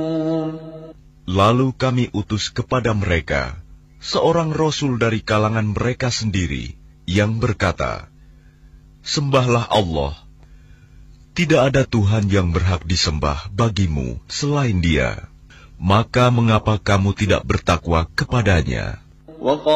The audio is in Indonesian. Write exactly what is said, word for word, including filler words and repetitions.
Lalu kami utus kepada mereka seorang rasul dari kalangan mereka sendiri yang berkata, "Sembahlah Allah. Tidak ada Tuhan yang berhak disembah bagimu selain Dia. Maka mengapa kamu tidak bertakwa kepadanya?"